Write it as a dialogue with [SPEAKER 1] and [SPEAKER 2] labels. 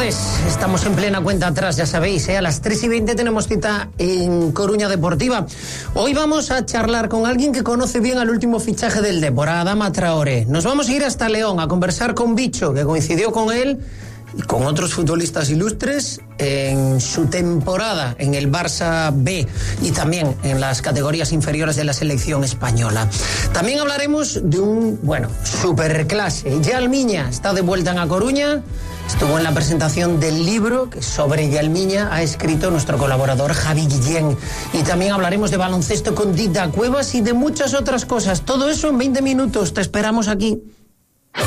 [SPEAKER 1] Jueves, estamos en plena cuenta atrás, ya sabéis, a las 3:20 tenemos cita en Coruña Deportiva. Hoy vamos a charlar con alguien que conoce bien al último fichaje del Depor, a Adama Traoré. Nos vamos a ir hasta León a conversar con Bicho, que coincidió con él y con otros futbolistas ilustres en su temporada en el Barça B y también en las categorías inferiores de la selección española. También hablaremos de un, superclase. Yalmiña está de vuelta en A Coruña. Estuvo en la presentación del libro que sobre Yalmiña ha escrito nuestro colaborador Javi Guillén. Y también hablaremos de baloncesto con Dida Cuevas y de muchas otras cosas. Todo eso en 20 minutos. Te esperamos aquí.